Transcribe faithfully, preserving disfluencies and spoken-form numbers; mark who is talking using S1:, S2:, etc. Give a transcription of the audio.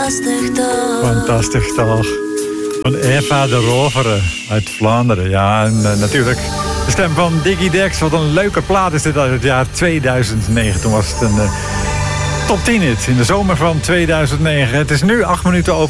S1: fantastisch toch.
S2: Fantastisch toch. Van Eva de Rovere uit Vlaanderen. Ja, en uh, natuurlijk de stem van Diggy Dex. Wat een leuke plaat is dit uit het jaar tweeduizend negen. Toen was het een uh, top tien hit in de zomer van tweeduizend negen. Het is nu acht minuten over